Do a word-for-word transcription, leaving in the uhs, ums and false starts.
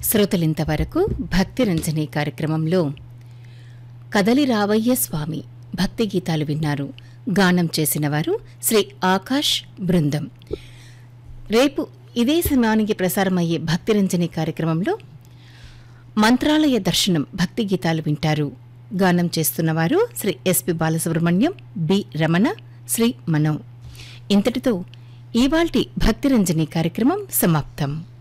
శ్రోతలింతవరకు భక్తిరంజని కార్యక్రమంలో కదలి రావయ్య స్వామి భక్తి గీతాలు విన్నారు. గానం చేసిన వారు శ్రీ ఆకాష్ బృందం. రేపు ఇదే సమయానికి ప్రసారమయ్యే భక్తిరంజని కార్యక్రమంలో మంత్రాలయ దర్శనం భక్తి గీతాలు వింటారు. గానం చేస్తున్నవారు శ్రీ ఎస్పి బాలసుబ్రహ్మణ్యం, బి రమణ, శ్రీ మనో. ఇంతటితో ఇవాల్టి భక్తిరంజని కార్యక్రమం సమాప్తం.